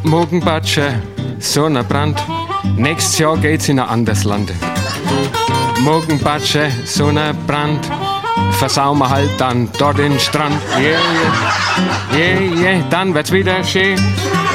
Morgenbatsche, Sonnenbrand. Nächstes Jahr geht's in ein anderes Land. Morgenbatsche, Sonnenbrand. Versauen wir halt dann dort den Strand. Yeah, yeah, yeah, yeah, dann wird's wieder schön.